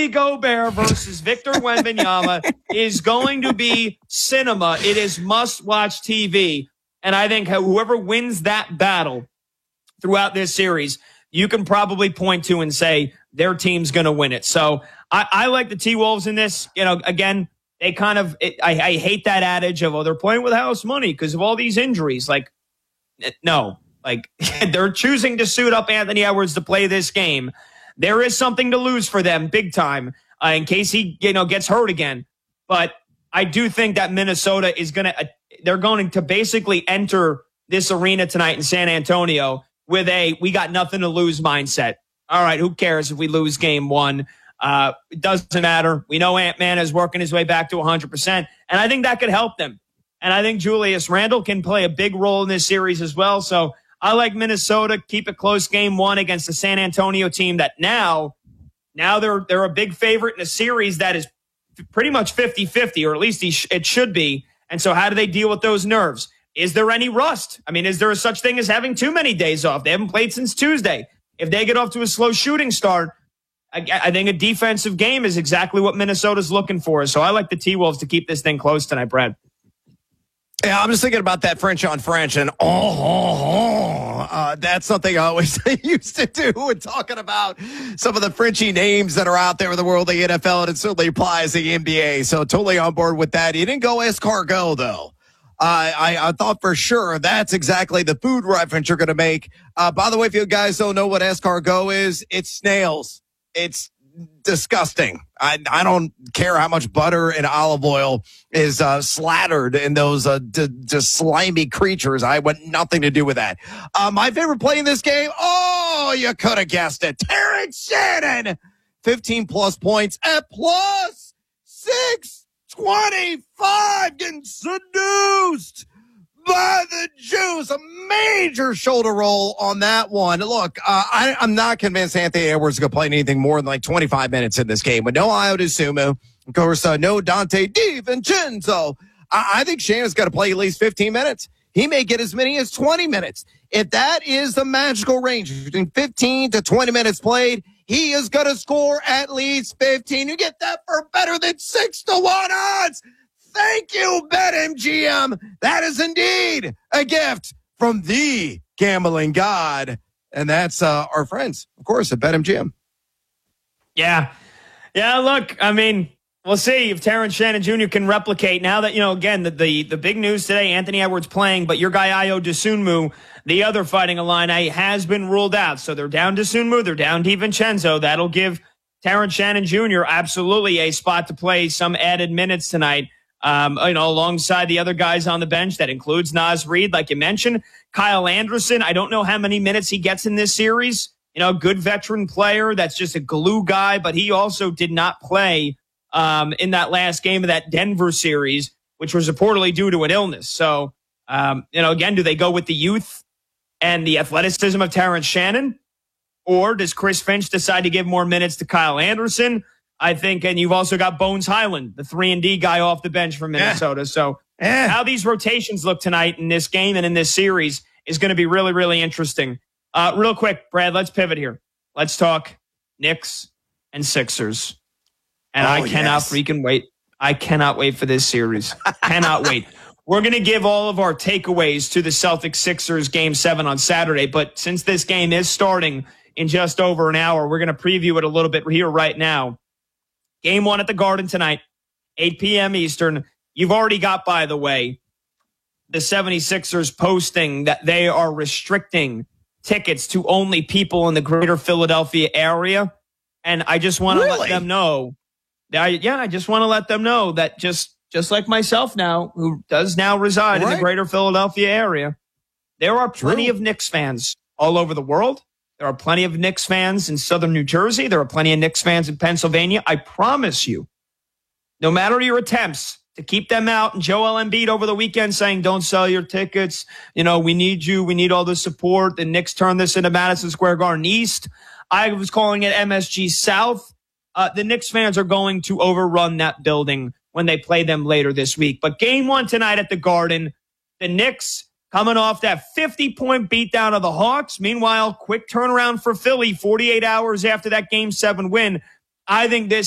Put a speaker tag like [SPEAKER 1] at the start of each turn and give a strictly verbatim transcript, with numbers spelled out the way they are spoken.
[SPEAKER 1] Gobert versus Victor Wembanyama is going to be cinema. It is must-watch T V. And I think whoever wins that battle throughout this series, you can probably point to and say their team's going to win it. So I, I like the T-Wolves in this. You know, again, they kind of, it, I, I hate that adage of, oh, they're playing with house money because of all these injuries. Like, no, like they're choosing to suit up Anthony Edwards to play this game. There is something to lose for them big time uh, in case he, you know, gets hurt again. But I do think that Minnesota is going to, uh, they're going to basically enter this arena tonight in San Antonio with a we got nothing to lose mindset. All right, who cares if we lose game one? Uh, it doesn't matter. We know Ant-Man is working his way back to one hundred percent, and I think that could help them. And I think Julius Randle can play a big role in this series as well. So I like Minnesota. Keep it close game one against the San Antonio team that now, now they're they're a big favorite in a series that is pretty much fifty-fifty, or at least it should be. And so how do they deal with those nerves? Is there any rust? I mean, is there such thing as having too many days off? They haven't played since Tuesday. If they get off to a slow shooting start, I, I think a defensive game is exactly what Minnesota's looking for. So I like the T-Wolves to keep this thing close tonight, Brad.
[SPEAKER 2] Yeah, I'm just thinking about that French on French, and oh, oh, oh uh, that's something I always used to do when talking about some of the Frenchy names that are out there in the world of the N F L, and it certainly applies to the N B A. So totally on board with that. You didn't go escargot, though. Uh, I, I thought for sure that's exactly the food reference you're going to make. Uh, by the way, if you guys don't know what escargot is, it's snails. It's disgusting. I, I don't care how much butter and olive oil is uh, slattered in those uh, d- just slimy creatures. I want nothing to do with that. Uh, my favorite play in this game, oh, you could have guessed it. Terrence Shannon, fifteen plus points at plus six twenty-five, getting seduced by the juice. A major shoulder roll on that one. Look, uh, I, I'm not convinced Anthony Edwards is going to play anything more than like twenty-five minutes in this game. With no Ayo Dosunmu, of course, uh, no Dante DiVincenzo. I, I think Shannon's got to play at least fifteen minutes. He may get as many as twenty minutes. If that is the magical range between fifteen to twenty minutes played, he is going to score at least fifteen. You get that for better than six to one odds. Thank you, BetMGM. That is indeed a gift from the gambling god. And that's uh, our friends, of course, at BetMGM.
[SPEAKER 1] Yeah. Yeah, look, I mean, we'll see if Terrence Shannon Junior can replicate now that, you know, again, the, the, the big news today, Anthony Edwards playing, but your guy Ayo Dosunmu, the other Fighting Illini, has been ruled out. So they're down Dosunmu, they're down DiVincenzo. That'll give Terrence Shannon Junior absolutely a spot to play some added minutes tonight. Um, you know, alongside the other guys on the bench. That includes Naz Reid, like you mentioned. Kyle Anderson, I don't know how many minutes he gets in this series. You know, good veteran player that's just a glue guy, but he also did not play um, in that last game of that Denver series, which was reportedly due to an illness. So, um, you know, again, do they go with the youth and the athleticism of Terrence Shannon? Or does Chris Finch decide to give more minutes to Kyle Anderson? I think, and you've also got Bones Highland, the three and D guy off the bench from Minnesota. Eh. So eh. how these rotations look tonight in this game and in this series is going to be really, really interesting. Uh, real quick, Brad, let's pivot here. Let's talk Knicks and Sixers. And oh, I cannot yes. freaking wait. I cannot wait for this series. Cannot wait. We're going to give all of our takeaways to the Celtics-Sixers game seven on Saturday. But since this game is starting in just over an hour, we're going to preview it a little bit here right now. Game one at the Garden tonight, eight p.m. Eastern. You've already got, by the way, the seventy-sixers posting that they are restricting tickets to only people in the greater Philadelphia area. And I just want to really? let them know. I, yeah, I just want to let them know that just, just like myself now, who does now reside right. in the greater Philadelphia area, there are plenty True. of Knicks fans all over the world. There are plenty of Knicks fans in southern New Jersey. There are plenty of Knicks fans in Pennsylvania. I promise you, no matter your attempts to keep them out, and Joel Embiid over the weekend saying, don't sell your tickets. You know, we need you. We need all the support. The Knicks turned this into Madison Square Garden East. I was calling it M S G South. Uh, the Knicks fans are going to overrun that building when they play them later this week. But game one tonight at the Garden, the Knicks coming off that fifty-point beatdown of the Hawks. Meanwhile, quick turnaround for Philly, forty-eight hours after that Game seven win. I think this